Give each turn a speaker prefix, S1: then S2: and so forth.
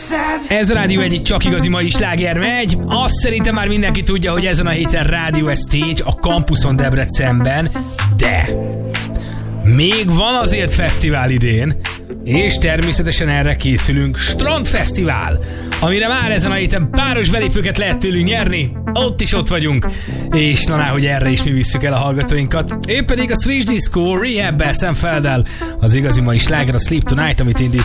S1: Ez a Rádió egyik csak igazi mai sláger megy. Azt szerintem már mindenki tudja, hogy ezen a héten Rádió Stage a Campuson Debrecenben, de még van azért fesztivál idén, és természetesen erre készülünk. Strandfesztivál, amire már ezen a héten páros belépőket lehet tőlünk nyerni. Ott is ott vagyunk, és na hogy erre is mi visszük el a hallgatóinkat. Ő pedig a Switch Disco Rehab-bel, Sam Felddel, az igazi mai sláger, a Sleep Tonight, amit indít.